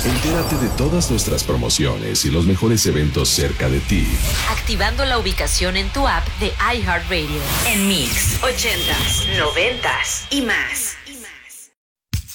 Entérate de todas nuestras promociones y los mejores eventos cerca de ti, activando la ubicación en tu app de iHeartRadio. En Mix, 80s, 90s y más.